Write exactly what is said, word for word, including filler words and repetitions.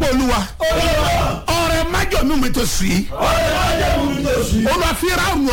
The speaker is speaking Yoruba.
pé olúwa ọ̀rẹ́ májọ̀mú mi tó sí olúwa fi ra ọ̀run